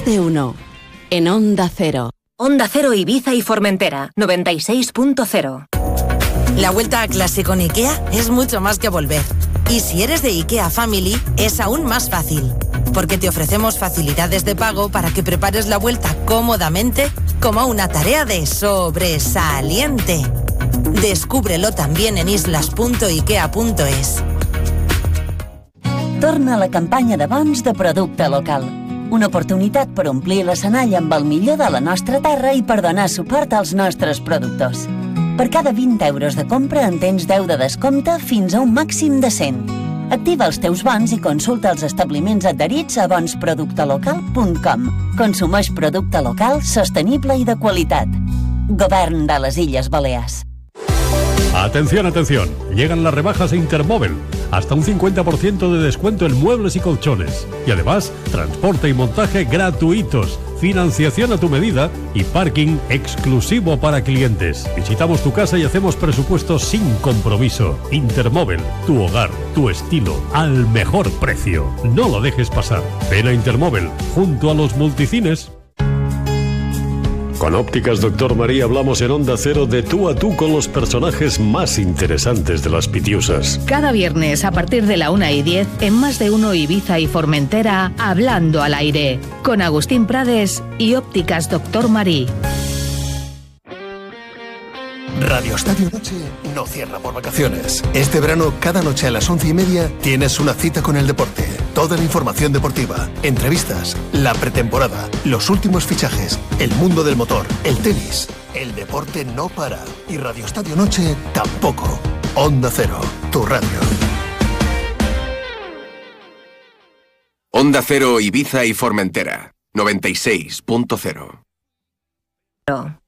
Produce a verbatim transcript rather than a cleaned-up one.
Más de uno. En Onda Cero. Onda Cero Ibiza y Formentera, noventa y seis punto cero. La vuelta a clase con IKEA es mucho más que volver. Y si eres de IKEA Family, es aún más fácil. Porque te ofrecemos facilidades de pago para que prepares la vuelta cómodamente como una tarea de sobresaliente. Descúbrelo también en islas punto ikea punto es. Torna a la campanya de bons de producte local. Una oportunitat per omplir l'escenall amb el millor de la nostra terra i per donar suport als nostres productors. Per cada vint euros de compra en tens deu de descompte fins a un màxim de cent. Activa els teus bons i consulta els establiments adherits a bons producte local punt com. Consumeix producte local, sostenible i de qualitat. Govern de les Illes Balears. Atención, atención, llegan las rebajas de Intermóvil, hasta un cincuenta por ciento de descuento en muebles y colchones, y además transporte y montaje gratuitos, financiación a tu medida y parking exclusivo para clientes. Visitamos tu casa y hacemos presupuestos sin compromiso. Intermóvil, tu hogar, tu estilo, al mejor precio. No lo dejes pasar. Ven a Intermóvil, junto a los multicines. Con Ópticas Doctor María hablamos en Onda Cero de tú a tú con los personajes más interesantes de las Pitiusas. Cada viernes a partir de la una y diez en Más de Uno Ibiza y Formentera, Hablando al Aire, con Agustín Prades y Ópticas Doctor María. Radio Estadio Noche no cierra por vacaciones. Este verano, cada noche a las once y media, tienes una cita con el deporte. Toda la información deportiva, entrevistas, la pretemporada, los últimos fichajes, el mundo del motor, el tenis. El deporte no para. Y Radio Estadio Noche tampoco. Onda Cero, tu radio. Onda Cero Ibiza y Formentera, noventa y seis punto cero.